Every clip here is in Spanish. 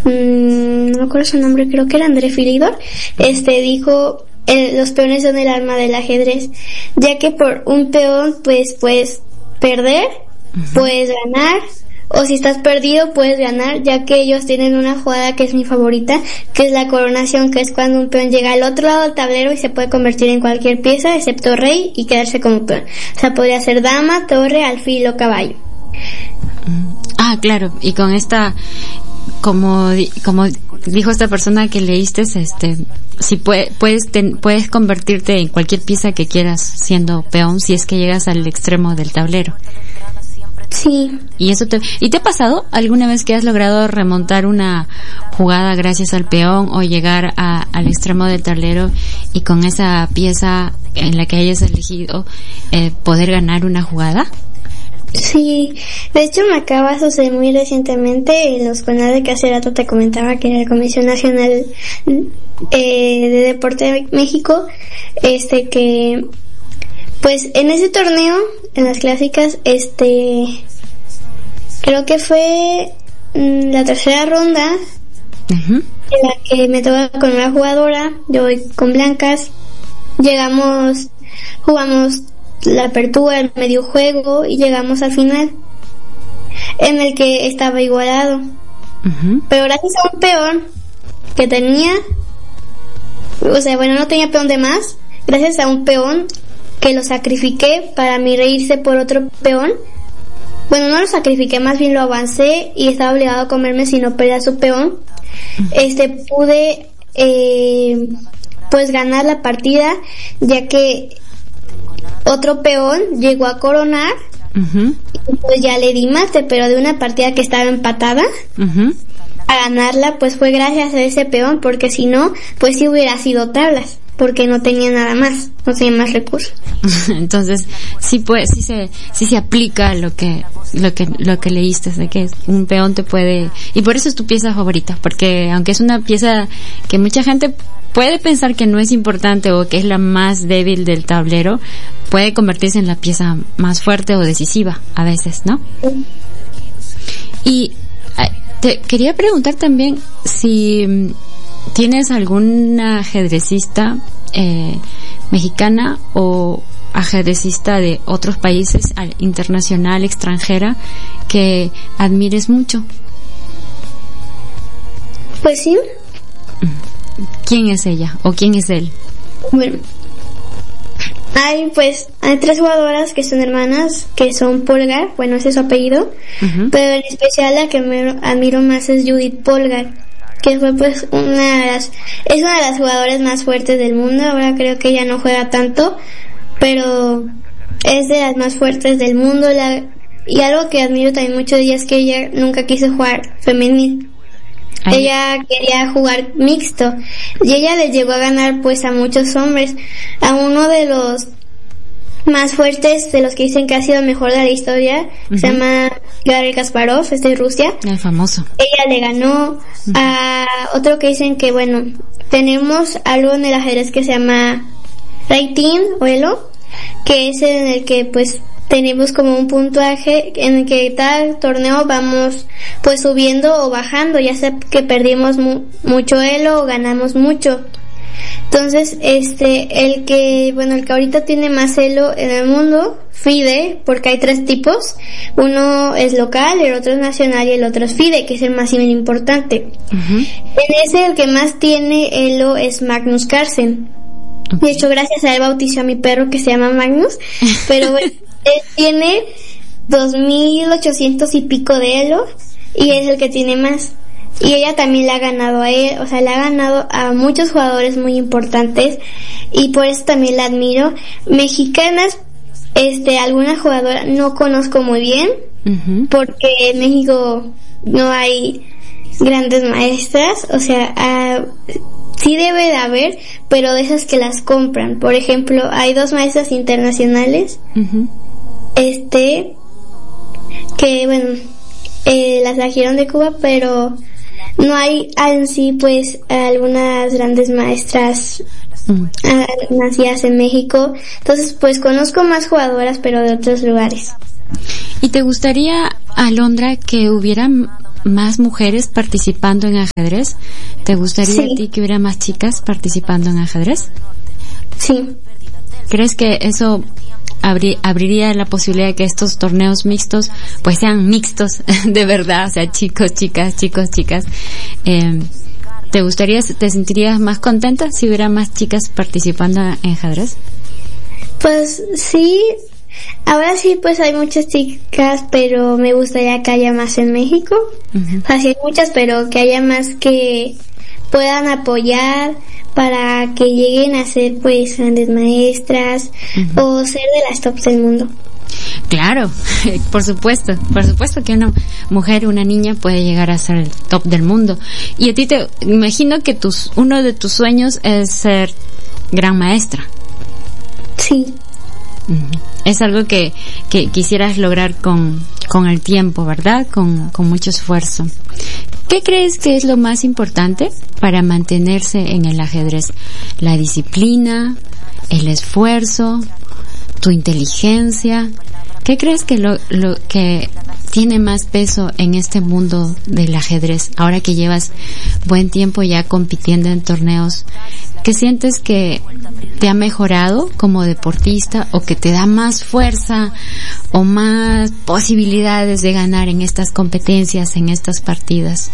no me acuerdo su nombre, creo que era André Filidor, dijo, los peones son el arma del ajedrez, ya que por un peón pues puedes perder, puedes ganar, o si estás perdido puedes ganar, ya que ellos tienen una jugada que es mi favorita, que es la coronación, que es cuando un peón llega al otro lado del tablero y se puede convertir en cualquier pieza excepto rey y quedarse como peón. O sea, podría ser dama, torre, alfil o caballo. Ah, claro, y con esta, como dijo esta persona que leíste, si puedes convertirte en cualquier pieza que quieras siendo peón si es que llegas al extremo del tablero. Sí. ¿Y te ha pasado alguna vez que has logrado remontar una jugada gracias al peón o llegar al extremo del tablero y con esa pieza en la que hayas elegido poder ganar una jugada? Sí, de hecho me acaba de suceder muy recientemente en los canales que hace rato te comentaba, que era la Comisión Nacional de Deporte de México, que pues en ese torneo, en las clásicas, creo que fue la tercera ronda, en la que me toca con una jugadora, yo voy con blancas, jugamos la apertura, el medio juego y llegamos al final, en el que estaba igualado. Pero gracias a un peón que tenía, no tenía peón de más, gracias a un peón que lo sacrifiqué para mi rey irse por otro peón. Bueno, no lo sacrifiqué, más bien lo avancé y estaba obligado a comerme si no perdía su peón. Pude pues ganar la partida, ya que otro peón llegó a coronar y pues ya le di mate, pero de una partida que estaba empatada a ganarla pues fue gracias a ese peón, porque si no pues sí hubiera sido tablas, porque no tenía nada más, no tenía más recursos. Entonces sí se aplica lo que leíste, de que un peón te puede, y por eso es tu pieza favorita, porque aunque es una pieza que mucha gente puede pensar que no es importante o que es la más débil del tablero, puede convertirse en la pieza más fuerte o decisiva a veces, ¿no? Y te quería preguntar también si tienes alguna ajedrecista mexicana o ajedrecista de otros países, internacional, extranjera, que admires mucho. Pues sí. ¿Quién es ella o quién es él? Bueno, hay 3 jugadoras que son hermanas, que son Polgar, bueno, ese es su apellido, pero en especial la que me admiro más es Judith Polgar, que fue es una de las jugadoras más fuertes del mundo. Ahora creo que ella no juega tanto, pero es de las más fuertes del mundo. Y algo que admiro también mucho de ella es que ella nunca quiso jugar femenil. Ella quería jugar mixto y ella le llegó a ganar pues a muchos hombres, a uno de los más fuertes, de los que dicen que ha sido el mejor de la historia, se llama Garry Kasparov, es de Rusia, el famoso. Ella le ganó a otro que dicen que, bueno, tenemos algo en el ajedrez que se llama rating o elo, que es en el que pues tenemos como un puntaje en el que tal torneo vamos pues subiendo o bajando, ya sea que perdimos mucho elo o ganamos mucho. Entonces, el que ahorita tiene más elo en el mundo, FIDE, porque hay 3 tipos, uno es local, el otro es nacional y el otro es FIDE, que es el más importante. En ese, el que más tiene elo es Magnus Carlsen. De hecho, gracias a él bauticé a mi perro, que se llama Magnus, pero bueno, él tiene 2,800 y pico de elo y es el que tiene más. Y ella también le ha ganado a él, o sea, le ha ganado a muchos jugadores muy importantes y por eso también la admiro. Mexicanas, alguna jugadora no conozco muy bien, porque en México no hay grandes maestras, o sea, sí debe de haber, pero de esas que las compran. Por ejemplo, hay 2 maestras internacionales, que bueno, las trajeron de Cuba, pero no hay en sí pues algunas grandes maestras nacidas en México. Entonces pues conozco más jugadoras, pero de otros lugares. ¿Y te gustaría, Alondra, que hubiera más mujeres participando en ajedrez? ¿Te gustaría a ti que hubiera más chicas participando en ajedrez? Sí. ¿Crees que eso abriría la posibilidad de que estos torneos mixtos pues sean mixtos de verdad? O sea, chicos, chicas, chicos, chicas. ¿Te sentirías más contenta si hubiera más chicas participando en ajedrez? Pues sí, ahora sí pues hay muchas chicas, pero me gustaría que haya más en México. Uh-huh. Así hay muchas, pero que haya más que puedan apoyar para que lleguen a ser pues grandes maestras, uh-huh, o ser de las tops del mundo. Claro, por supuesto que una mujer, una niña puede llegar a ser el top del mundo. Y a ti te imagino que uno de tus sueños es ser gran maestra. Sí. Uh-huh. Es algo que quisieras lograr con el tiempo, ¿verdad? Con mucho esfuerzo. ¿Qué crees que es lo más importante para mantenerse en el ajedrez? ¿La disciplina, el esfuerzo, tu inteligencia? ¿Qué crees que lo que tiene más peso en este mundo del ajedrez? Ahora que llevas buen tiempo ya compitiendo en torneos, ¿qué sientes que te ha mejorado como deportista o que te da más fuerza o más posibilidades de ganar en estas competencias, en estas partidas?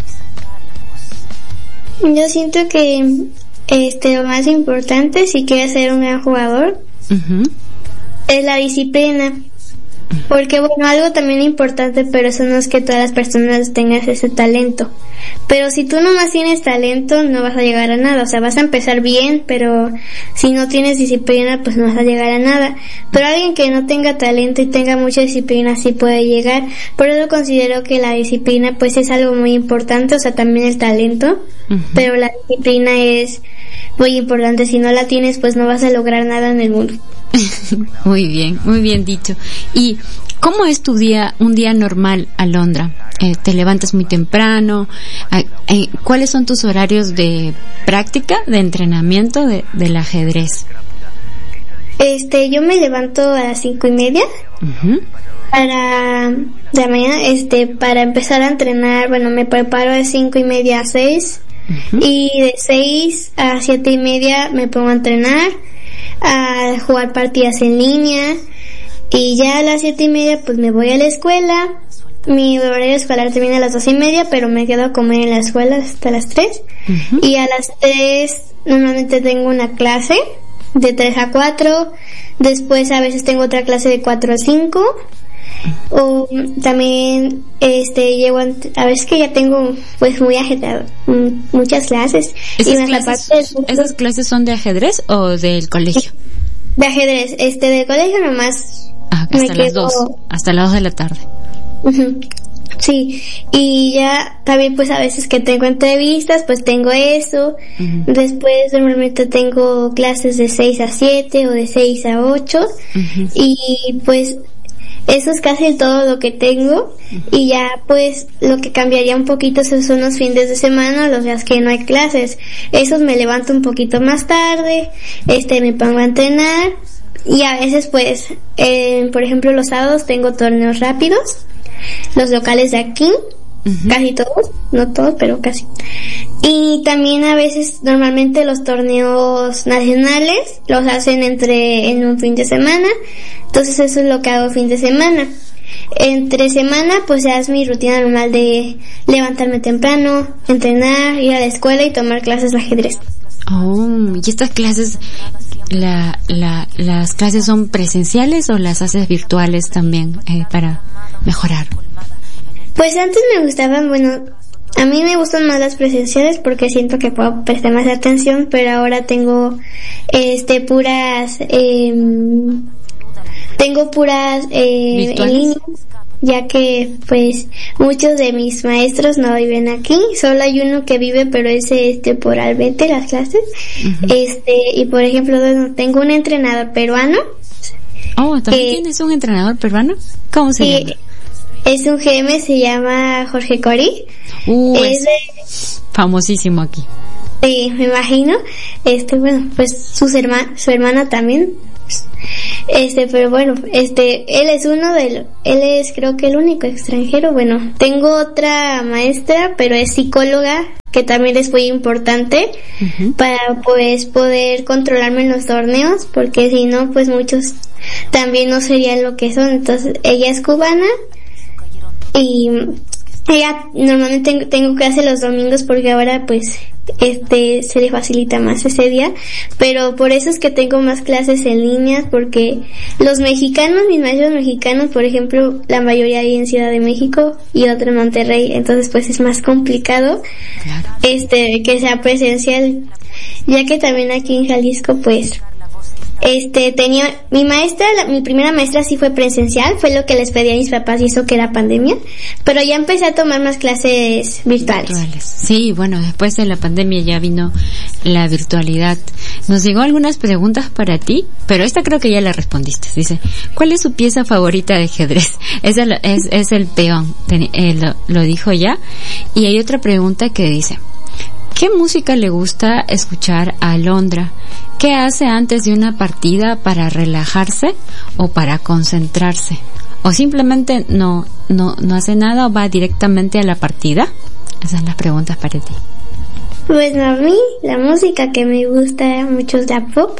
Yo siento que lo más importante si quieres ser un gran jugador, uh-huh, es la disciplina. Porque bueno, algo también importante, pero eso no es que todas las personas tengan ese talento. Pero si tú nomás tienes talento, no vas a llegar a nada. O sea, vas a empezar bien, pero si no tienes disciplina, pues no vas a llegar a nada. Pero alguien que no tenga talento y tenga mucha disciplina sí puede llegar. Por eso considero que la disciplina pues es algo muy importante. O sea, también el talento, uh-huh, pero la disciplina es muy importante. Si no la tienes, pues no vas a lograr nada en el mundo. Muy bien dicho. ¿Y cómo es un día normal, Alondra? ¿Te levantas muy temprano? ¿Cuáles son tus horarios de práctica, de entrenamiento del ajedrez? Yo me levanto a las 5:30, uh-huh, de la mañana, para empezar a entrenar. Bueno, me preparo de 5:30 a 6, uh-huh, y de 6 a 7:30 me pongo a entrenar, a jugar partidas en línea, y ya a las 7:30 pues me voy a la escuela. Mi horario escolar termina a las 2:30, pero me quedo a comer en la escuela hasta las 3, uh-huh, y a las 3 normalmente tengo una clase de 3 a 4, después a veces tengo otra clase de 4 a 5, o también llego a veces que ya tengo pues muy ajetreado muchas clases. ¿Esas clases son de ajedrez o del colegio? De ajedrez, del colegio nomás. Hasta las 2 de la tarde. Uh-huh. Sí, y ya también pues a veces que tengo entrevistas, pues tengo eso. Uh-huh. Después normalmente tengo clases de 6 a 7 o de 6 a 8, uh-huh, y pues eso es casi todo lo que tengo. Y ya pues lo que cambiaría un poquito son los fines de semana, los días que no hay clases. Esos me levanto un poquito más tarde, me pongo a entrenar, y a veces pues por ejemplo los sábados tengo torneos rápidos, los locales de aquí, uh-huh, casi todos, no todos pero casi. Y también a veces normalmente los torneos nacionales los hacen en un fin de semana. Entonces eso es lo que hago fin de semana. Entre semana pues ya es mi rutina normal de levantarme temprano, entrenar, ir a la escuela y tomar clases de ajedrez. Oh, ¿y estas clases, las clases son presenciales o las haces virtuales también para mejorar? Pues antes me gustaban, bueno, a mí me gustan más las presenciales porque siento que puedo prestar más atención, pero ahora tengo puras en línea, ya que pues muchos de mis maestros no viven aquí, solo hay uno que vive, pero ese temporalmente las clases. Uh-huh. Y por ejemplo tengo un entrenador peruano. Oh, ¿también tienes un entrenador peruano? ¿Cómo se llama? Es un GM, se llama Jorge Cori. Es famosísimo aquí. Sí, me imagino. Bueno, pues su hermana también Pero bueno, él es creo que el único extranjero. Bueno, tengo otra maestra, pero es psicóloga, que también es muy importante para pues poder controlarme en los torneos, porque si no, pues muchos también no serían lo que son. Entonces, ella es cubana y ella normalmente tengo clase los domingos, porque ahora pues se le facilita más ese día, pero por eso es que tengo más clases en línea, porque los mexicanos, mis maestros mexicanos, por ejemplo, la mayoría hay en Ciudad de México y otro en Monterrey, entonces pues es más complicado que sea presencial, ya que también aquí en Jalisco pues tenía mi primera maestra sí fue presencial, fue lo que les pedí a mis papás y eso que era pandemia, pero ya empecé a tomar más clases virtuales. Sí, bueno, después de la pandemia ya vino la virtualidad. Nos llegó algunas preguntas para ti, pero esta creo que ya la respondiste. Dice, ¿cuál es su pieza favorita de ajedrez? Es el peón, lo dijo ya. Y hay otra pregunta que dice, ¿qué música le gusta escuchar a Alondra? ¿Qué hace antes de una partida para relajarse o para concentrarse? ¿O simplemente no hace nada o va directamente a la partida? Esas son las preguntas para ti. Pues a mí la música que me gusta mucho es la pop.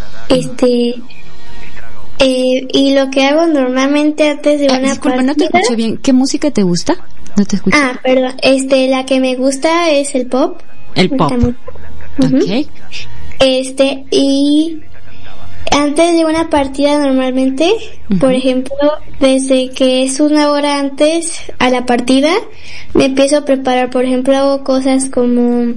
Y lo que hago normalmente antes de una disculpa, partida... no te escucho bien. ¿Qué música te gusta? No te escucho. Perdón. La que me gusta es el pop. El pop. Okay. Y antes de una partida normalmente, por ejemplo, desde que es una hora antes a la partida, me empiezo a preparar. Por ejemplo, hago cosas como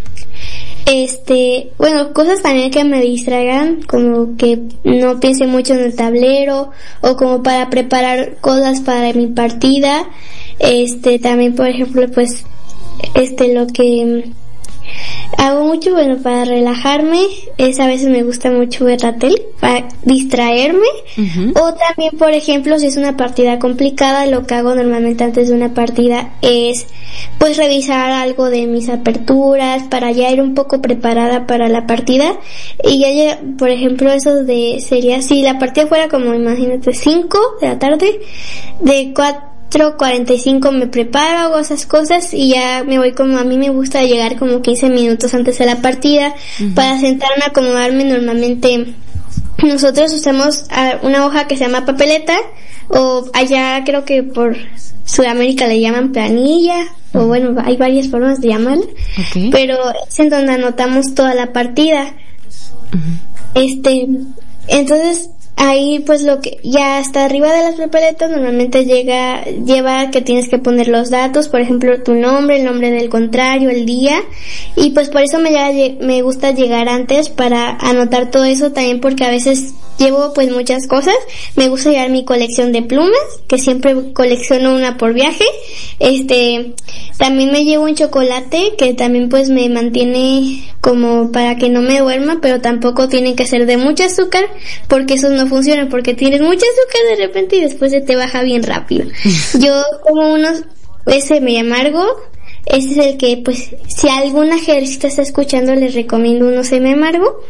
cosas también que me distraigan, como que no piense mucho en el tablero, o como para preparar cosas para mi partida. También, por ejemplo, pues lo que hago mucho, para relajarme, a veces me gusta mucho ver la tele, para distraerme, o también, por ejemplo, si es una partida complicada, lo que hago normalmente antes de una partida es, pues, revisar algo de mis aperturas, para ya ir un poco preparada para la partida, y ya, por ejemplo, sería, si la partida fuera como, imagínate, 5 de la tarde, de 4:45 me preparo, hago esas cosas y ya me voy, como a mí me gusta llegar como 15 minutos antes de la partida para sentarme, acomodarme. Normalmente nosotros usamos una hoja que se llama papeleta, o allá creo que por Sudamérica le llaman planilla, o bueno, hay varias formas de llamarla, pero es en donde anotamos toda la partida. Entonces ahí pues lo que ya está arriba de las papeletas normalmente lleva que tienes que poner los datos, por ejemplo tu nombre, el nombre del contrario, el día, y pues por eso me gusta llegar antes para anotar todo eso, también porque a veces llevo pues muchas cosas. Me gusta llevar mi colección de plumas, que siempre colecciono una por viaje. También me llevo un chocolate que también pues me mantiene como para que no me duerma, pero tampoco tiene que ser de mucho azúcar, porque eso no funciona, porque tienes mucho azúcar de repente y después se te baja bien rápido. Yo como ese me amargo. Ese es el que, pues, si algún ajedrecista está escuchando, les recomiendo uno semi amargo.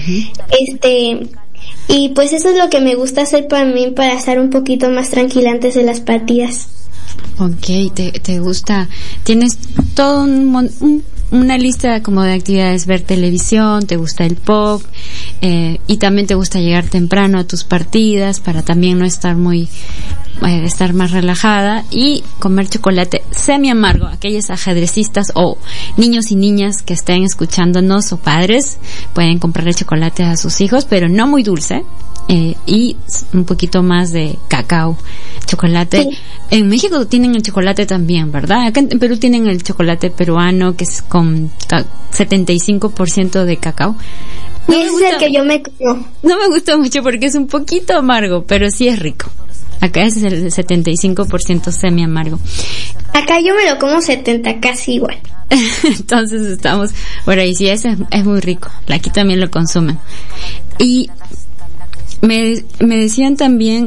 Y pues eso es lo que me gusta hacer para mí, para estar un poquito más tranquila antes de las partidas. Okay, te gusta, tienes todo una lista como de actividades, ver televisión, te gusta el pop, y también te gusta llegar temprano a tus partidas para también no estar estar más relajada, y comer chocolate semi amargo. Aquellos ajedrecistas o niños y niñas que estén escuchándonos, o padres, pueden comprarle chocolate a sus hijos, pero no muy dulce, y un poquito más de cacao, chocolate. Sí. En México tienen el chocolate también, ¿verdad? Acá en Perú tienen el chocolate peruano, que es con 75% de cacao. No, ese es el que yo me como. No me gusta mucho porque es un poquito amargo, pero sí es rico. Acá es el 75% semi amargo. Acá yo me lo como 70, casi igual. Entonces estamos por ahí. Sí, ese es muy rico. Aquí también lo consumen. Y me decían también,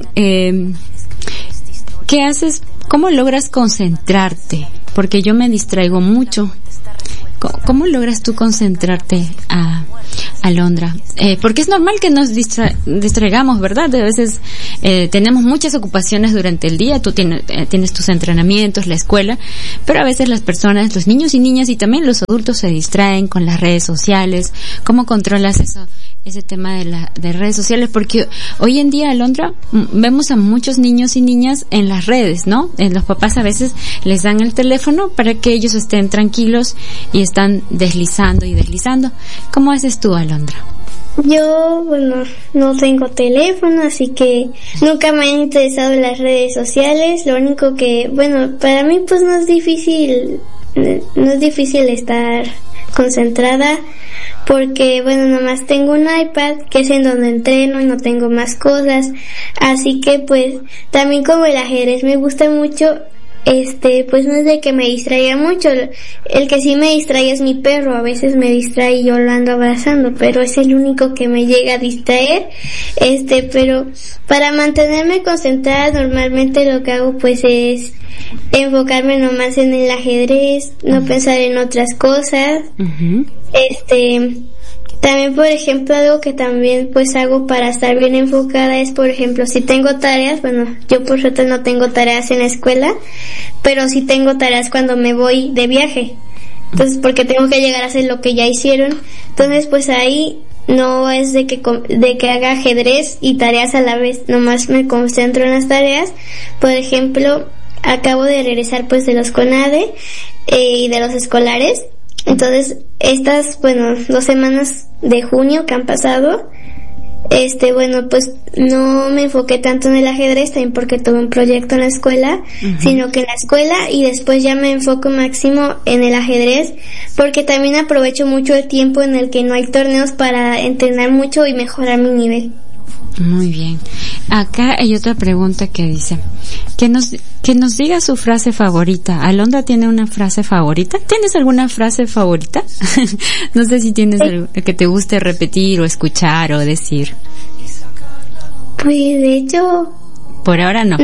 ¿qué haces? ¿Cómo logras concentrarte? Porque yo me distraigo mucho. ¿Cómo logras tú concentrarte a Alondra, porque es normal que nos distraigamos, ¿verdad? A veces tenemos muchas ocupaciones durante el día, tú tienes tus entrenamientos, la escuela, pero a veces las personas, los niños y niñas y también los adultos se distraen con las redes sociales. ¿Cómo controlas ese tema de redes sociales? Porque hoy en día, Alondra, vemos a muchos niños y niñas en las redes, ¿no? Los papás a veces les dan el teléfono para que ellos estén tranquilos y están deslizando. ¿Cómo haces tú, Alondra? Yo, bueno, no tengo teléfono, así que nunca me han interesado en las redes sociales. Lo único que, bueno, para mí pues no es difícil estar concentrada, porque bueno, nomás tengo un iPad que es en donde entreno y no tengo más cosas, así que pues también como el ajedrez me gusta mucho, pues no es de que me distraiga mucho. El que sí me distrae es mi perro, a veces me distrae y yo lo ando abrazando, pero es el único que me llega a distraer. Pero para mantenerme concentrada normalmente lo que hago pues es enfocarme nomás en el ajedrez, no pensar en otras cosas. También, por ejemplo, algo que también pues hago para estar bien enfocada es, por ejemplo, si tengo tareas, bueno, yo por suerte no tengo tareas en la escuela, pero sí tengo tareas cuando me voy de viaje. Entonces, porque tengo que llegar a hacer lo que ya hicieron. Entonces, pues ahí no es de que haga ajedrez y tareas a la vez, nomás me concentro en las tareas. Por ejemplo, acabo de regresar pues de los CONADE y de los escolares. Entonces, estas, 2 semanas de junio que han pasado, pues no me enfoqué tanto en el ajedrez, también porque tuve un proyecto en la escuela, sino que en la escuela, y después ya me enfoco máximo en el ajedrez, porque también aprovecho mucho el tiempo en el que no hay torneos para entrenar mucho y mejorar mi nivel. Muy bien. Acá hay otra pregunta que dice, que nos diga su frase favorita. ¿Alondra tiene una frase favorita? ¿Tienes alguna frase favorita? No sé si tienes algo que te guste repetir o escuchar o decir. Pues de hecho... Por ahora no.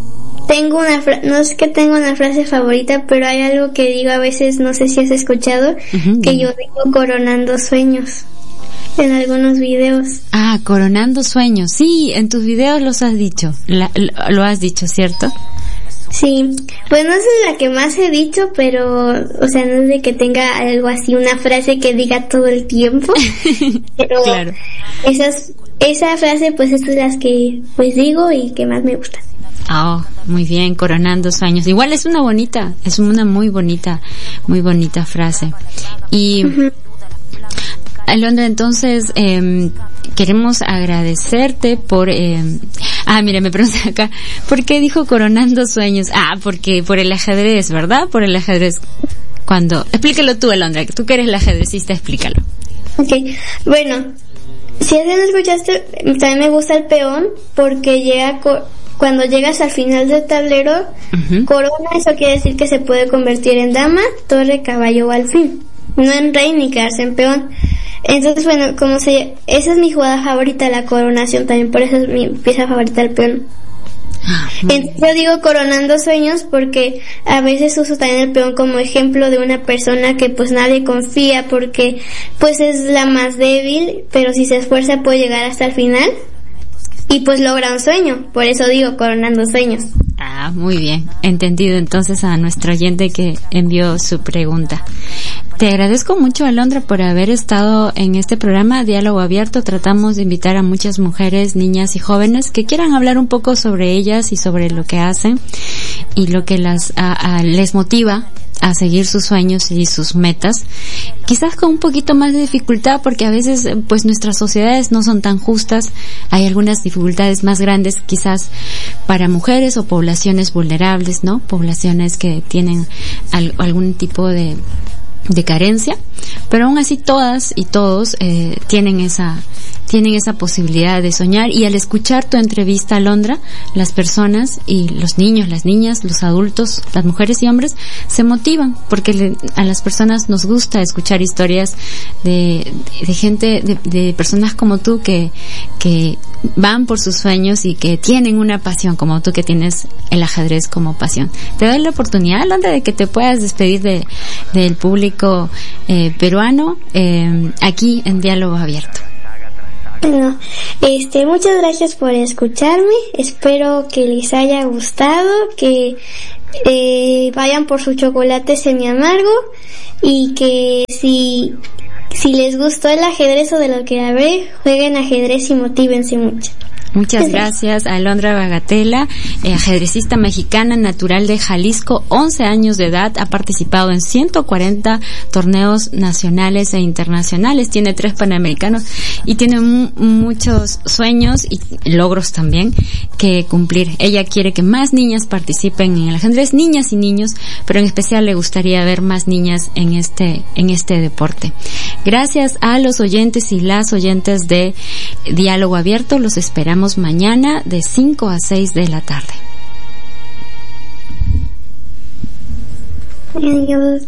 No es que tengo una frase favorita, pero hay algo que digo a veces, no sé si has escuchado, que yo digo coronando sueños en algunos videos. Ah, coronando sueños. Sí, en tus videos los has dicho. Lo has dicho, ¿cierto? Sí, pues no es la que más he dicho, pero, o sea, no es de que tenga algo así, una frase que diga todo el tiempo. Pero claro. Esa frase, pues, es de las que, pues, digo y que más me gustan. Oh, muy bien, coronando sueños. Igual es una muy bonita frase. Y... Alondra, entonces queremos agradecerte por mira, me pregunta acá, ¿por qué dijo coronando sueños? Porque por el ajedrez, ¿verdad? Por el ajedrez. Explícalo tú, Alondra, tú que eres la ajedrecista, explícalo. Okay. Bueno, si no escuchaste, también me gusta el peón porque cuando llegas al final del tablero, corona, eso quiere decir que se puede convertir en dama, torre, caballo o alfil. No en rey ni quedarse en peón. Entonces, bueno, esa es mi jugada favorita, la coronación, también por eso es mi pieza favorita, el peón. Entonces yo digo coronando sueños porque a veces uso también el peón como ejemplo de una persona que pues nadie confía porque pues es la más débil, pero si se esfuerza puede llegar hasta el final y pues logra un sueño, por eso digo coronando sueños. Muy bien, entendido entonces a nuestro oyente que envió su pregunta. Te agradezco mucho, Alondra, por haber estado en este programa Diálogo Abierto. Tratamos de invitar a muchas mujeres, niñas y jóvenes que quieran hablar un poco sobre ellas y sobre lo que hacen y lo que les motiva a seguir sus sueños y sus metas, quizás con un poquito más de dificultad porque a veces pues nuestras sociedades no son tan justas, hay algunas dificultades más grandes quizás para mujeres o poblaciones vulnerables, ¿no? Poblaciones que tienen algún tipo de carencia, pero aún así todas y todos tienen esa tienen esa posibilidad de soñar, y al escuchar tu entrevista, Alondra, las personas y los niños, las niñas, los adultos, las mujeres y hombres se motivan, porque a las personas nos gusta escuchar historias de gente, de personas como tú que van por sus sueños y que tienen una pasión como tú, que tienes el ajedrez como pasión. Te doy la oportunidad, Alondra, de que te puedas despedir del público peruano aquí en Diálogo Abierto. Bueno, muchas gracias por escucharme. Espero que les haya gustado, que vayan por sus chocolates semi amargo, y que si les gustó el ajedrez o de lo que hablé, jueguen ajedrez y motívense mucho. Muchas gracias a Alondra Bagatela, ajedrecista mexicana, natural de Jalisco, 11 años de edad, ha participado en 140 torneos nacionales e internacionales, tiene 3 panamericanos y tiene muchos sueños y logros también que cumplir. Ella quiere que más niñas participen en el ajedrez, niñas y niños, pero en especial le gustaría ver más niñas en este deporte. Gracias a los oyentes y las oyentes de Diálogo Abierto, los esperamos mañana de 5 a 6 de la tarde. Adiós.